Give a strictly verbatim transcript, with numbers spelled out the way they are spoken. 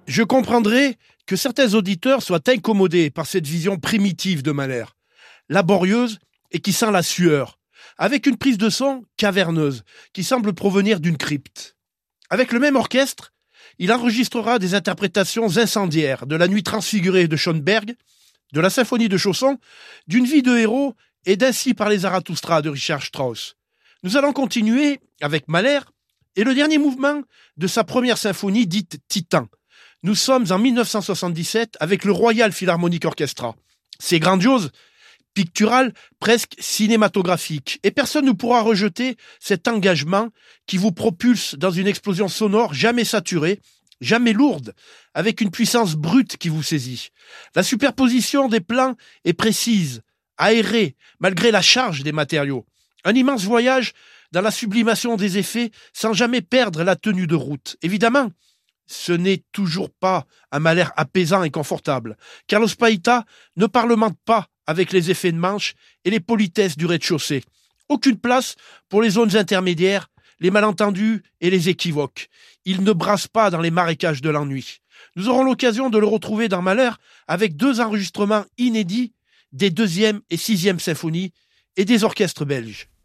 Je comprendrais que certains auditeurs soient incommodés par cette vision primitive de Mahler, laborieuse et qui sent la sueur, avec une prise de son caverneuse qui semble provenir d'une crypte. Avec le même orchestre, il enregistrera des interprétations incendiaires de la Nuit transfigurée de Schoenberg, de la Symphonie de Chausson, d'une vie de héros et d'Ainsi parlait Zarathustra de Richard Strauss. Nous allons continuer avec Mahler et le dernier mouvement de sa première symphonie dite Titan. Nous sommes en mille neuf cent soixante-dix-sept avec le Royal Philharmonic Orchestra. C'est grandiose, pictural, presque cinématographique. Et personne ne pourra rejeter cet engagement qui vous propulse dans une explosion sonore jamais saturée, jamais lourde, avec une puissance brute qui vous saisit. La superposition des plans est précise, aérée, malgré la charge des matériaux. Un immense voyage dans la sublimation des effets sans jamais perdre la tenue de route. Évidemment, ce n'est toujours pas un Mahler apaisant et confortable. Carlos Paita ne parlemente pas avec les effets de manche et les politesses du rez-de-chaussée. Aucune place pour les zones intermédiaires, les malentendus et les équivoques. Il ne brasse pas dans les marécages de l'ennui. Nous aurons l'occasion de le retrouver dans Mahler avec deux enregistrements inédits des deuxième et sixième symphonies et des orchestres belges.